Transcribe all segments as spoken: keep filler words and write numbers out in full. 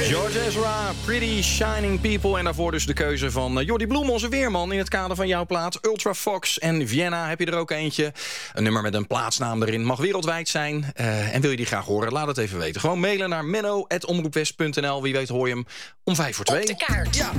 George Ezra, Pretty Shining People. En daarvoor dus de keuze van Jordi Bloem, onze weerman, in het kader van jouw plaat. Ultra Fox en Vienna heb je er ook eentje. Een nummer met een plaatsnaam erin. Mag wereldwijd zijn. Uh, en wil je die graag horen? Laat het even weten. Gewoon mailen naar menno at omroepwest punt n l. Wie weet hoor je hem om vijf voor twee. Op de kaart. Ja.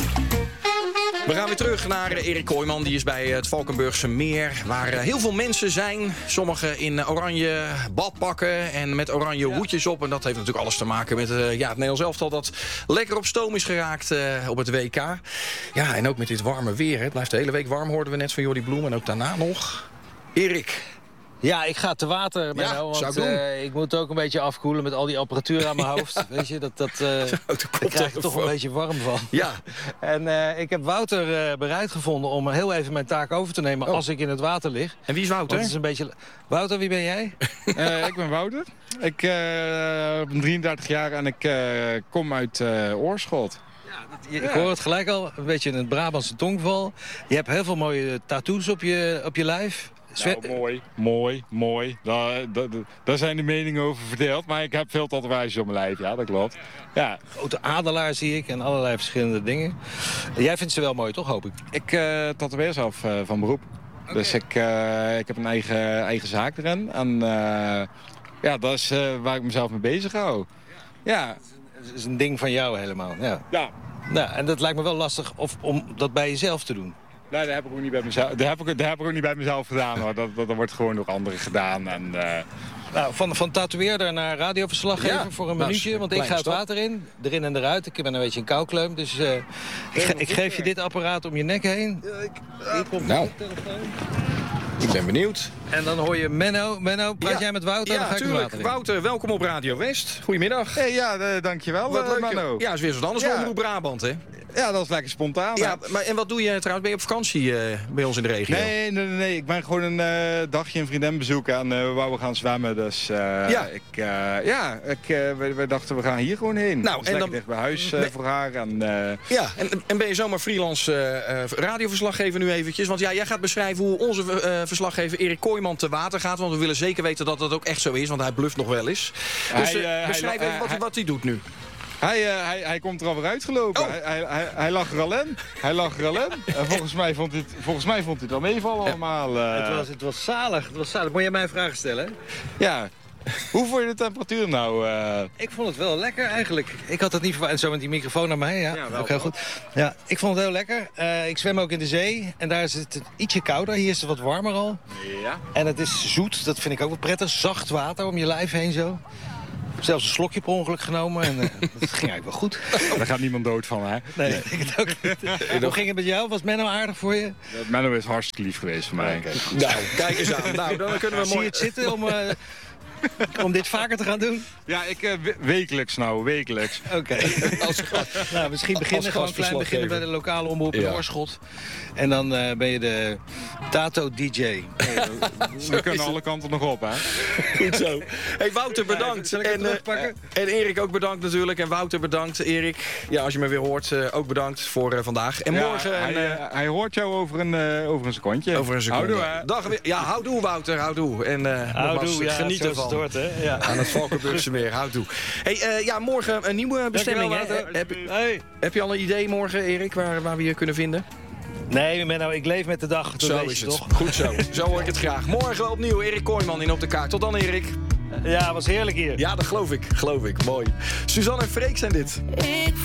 We gaan weer terug naar Erik Kooijman. Die is bij het Valkenburgse Meer, waar heel veel mensen zijn. Sommigen in oranje badpakken en met oranje ja. hoedjes op. En dat heeft natuurlijk alles te maken met uh, ja, het Nederlands elftal dat lekker op stoom is geraakt uh, op het W K. Ja, en ook met dit warme weer. Hè. Het blijft de hele week warm, hoorden we net van Jordi Bloem. En ook daarna nog. Erik. Ja, ik ga te water, Menno, ja, want zou ik, doen. Uh, ik moet ook een beetje afkoelen met al die apparatuur aan mijn hoofd. Weet je, dat, dat, uh, daar krijg ik toch een beetje warm van. Ja. En uh, ik heb Wouter uh, bereid gevonden om heel even mijn taak over te nemen oh. als ik in het water lig. En wie is Wouter? Is een beetje... Wouter, wie ben jij? uh, ik ben Wouter. Ik uh, ben drieëndertig jaar en ik uh, kom uit uh, Oorschot. Ja, ik hoor het gelijk al, een beetje in het Brabantse tongval. Je hebt heel veel mooie tattoos op je, op je lijf. Nou, mooi, mooi, mooi. Daar, daar, daar zijn de meningen over verdeeld. Maar ik heb veel tatoeages op mijn lijf, ja, dat klopt. Ja. Grote adelaar zie ik en allerlei verschillende dingen. Jij vindt ze wel mooi, toch, hoop ik? Ik uh, tatoeëer zelf uh, van beroep. Okay. Dus ik, uh, ik heb een eigen, eigen zaak erin. En uh, ja, dat is uh, waar ik mezelf mee bezig hou. Ja. Het is een ding van jou helemaal. Ja. Ja. Nou, en dat lijkt me wel lastig of, om dat bij jezelf te doen. Nee, dat heb ik ook niet bij mezelf, dat heb ik, dat heb ik ook niet bij mezelf gedaan, hoor. Dat, dat, dat wordt gewoon door anderen gedaan. En, uh... nou, van, van tatoeëerder naar radioverslaggever ja, voor een minuutje. Nou, want ik ga het stap. water in, erin en eruit. Ik ben een beetje een koukleum, dus uh, ik, ge, ik geef je dit apparaat om je nek heen. Ja, ik, Hier komt nou. de telefoon. Ik ben benieuwd. En dan hoor je Menno. Menno, praat ja. jij met Wouter? Ja, dan ga ik tuurlijk. water in. Wouter, welkom op Radio West. Goedemiddag. Hey, ja, uh, dankjewel, wat uh, leuk, Menno. Ja, is weer zo anders. Ja. Omroep Brabant, hè? Ja, dat is lekker spontaan. Ja, maar, en wat doe je trouwens? Ben je op vakantie uh, bij ons in de regio? Nee, nee, nee. nee. Ik ben gewoon een uh, dagje een vriendin bezoeken en uh, waar we gaan zwemmen. Dus uh, ja, ik, uh, ja ik, uh, we, we dachten we gaan hier gewoon heen. Nou, dus en lekker dan dicht bij huis uh, nee. voor haar. En, uh... Ja, en, en ben je zomaar freelance uh, uh, radioverslaggever nu eventjes? Want ja, jij gaat beschrijven hoe onze uh, verslaggever Erik Kooijman te water gaat. Want we willen zeker weten dat dat ook echt zo is, want hij bluft nog wel eens. Dus uh, hij, uh, beschrijf hij, even wat, hij, wat hij doet nu. Hij, uh, hij, hij komt er al weer uitgelopen. Oh. Hij, hij, hij, hij lag er al in. Hij lag er al in. En volgens mij vond hij het, volgens mij vond hij het wel meevallen allemaal. Uh... Het, was, het was zalig. Het was zalig. Moet jij mij een vraag stellen? Ja. Hoe vond je de temperatuur nou? Uh... Ik vond het wel lekker eigenlijk. Ik had het niet verwacht. En zo met die microfoon naar mij. Ja, ja wel ook heel goed. Ja, ik vond het heel lekker. Uh, ik zwem ook in de zee. En daar is het ietsje kouder. Hier is het wat warmer al. Ja. En het is zoet. Dat vind ik ook wel prettig. Zacht water om je lijf heen zo. Zelfs een slokje per ongeluk genomen en uh, dat ging eigenlijk wel goed. Daar gaat niemand dood van, hè? Nee, nee. Ik het ook niet. Hoe ging het met jou? Was Menno aardig voor je? Menno is hartstikke lief geweest voor mij. Okay, nou, kijk eens aan. Nou, dan kunnen we Zie mooi... je het zitten om... Uh, Om dit vaker te gaan doen? Ja, ik uh, wekelijks nou, wekelijks. Oké. Okay. Nou, misschien beginnen gewoon klein beginnen bij de lokale omroep in ja. Oorschot. En dan uh, ben je de Tato-D J. We kunnen alle kanten nog op, hè? Goed zo. Hey, Wouter, bedankt. Ja, en, uh, en Erik ook bedankt natuurlijk. En Wouter bedankt. Erik, ja, als je me weer hoort, uh, ook bedankt voor uh, vandaag. En ja, morgen... Hij, uh, hij hoort jou over een, uh, over een secondje. Over een seconde. Houdoe, Dag, ja, houdoe, Wouter, houdoe. En uh, houdoe, ja, geniet ervan. Hoort, hè? Ja. Aan het Valkenburgse Meer, houdoe. Hey, uh, ja, morgen een nieuwe bestemming. Hè? Heb, hey. heb je al een idee morgen, Erik, waar, waar we je kunnen vinden? Nee, Menno, ik leef met de dag. Zo is het. Toch? Goed zo. Zo hoor ik het graag. Morgen opnieuw Erik Kooijman in Op de Kaart. Tot dan, Erik. Ja, was heerlijk hier. Ja, dat geloof ik. Geloof ik. Mooi. Suzanne en Freek zijn dit. Ik